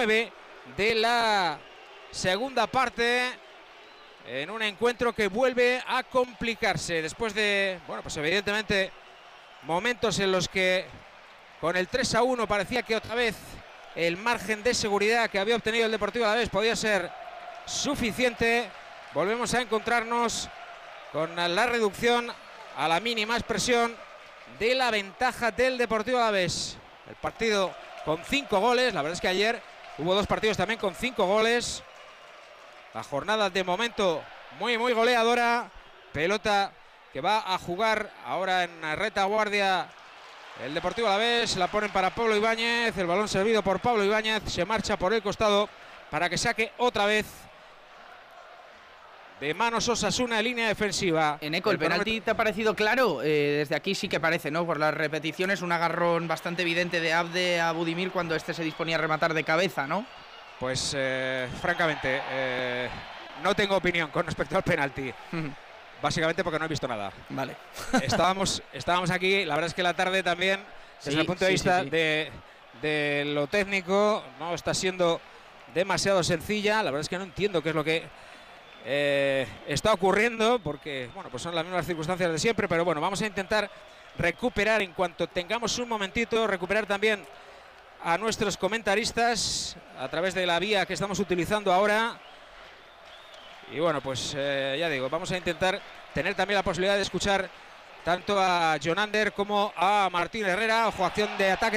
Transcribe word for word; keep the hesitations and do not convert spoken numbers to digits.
nueve de la segunda parte, en un encuentro que vuelve a complicarse después de, bueno, pues evidentemente momentos en los que con el tres a uno parecía que otra vez el margen de seguridad que había obtenido el Deportivo Alavés podía ser suficiente. Volvemos a encontrarnos con la reducción a la mínima expresión de la ventaja del Deportivo Alavés. El partido con cinco goles, la verdad es que ayer hubo dos partidos también con cinco goles. La jornada de momento muy muy goleadora. Pelota que va a jugar ahora en retaguardia el Deportivo Alavés. La ponen para Pablo Ibáñez. El balón servido por Pablo Ibáñez. Se marcha por el costado para que saque otra vez de manos Osasuna en línea defensiva. Eneco, ¿el, el penalti te ha parecido claro? Eh, desde aquí sí que parece, ¿no? Por las repeticiones, un agarrón bastante evidente de Abde a Budimir cuando este se disponía a rematar de cabeza, ¿no? Pues, eh, francamente, eh, no tengo opinión con respecto al penalti. Básicamente porque no he visto nada. Vale. Estábamos, estábamos aquí, la verdad es que la tarde también, desde sí, el punto de sí, vista sí, sí. De, de lo técnico, no está siendo demasiado sencilla. La verdad es que no entiendo qué es lo que eh, está ocurriendo, porque bueno, pues son las mismas circunstancias de siempre, pero bueno, vamos a intentar recuperar en cuanto tengamos un momentito, recuperar también a nuestros comentaristas a través de la vía que estamos utilizando ahora. Y bueno, pues eh, ya digo, vamos a intentar tener también la posibilidad de escuchar tanto a Jonander como a Martín Herrera. Ojo, acción de ataque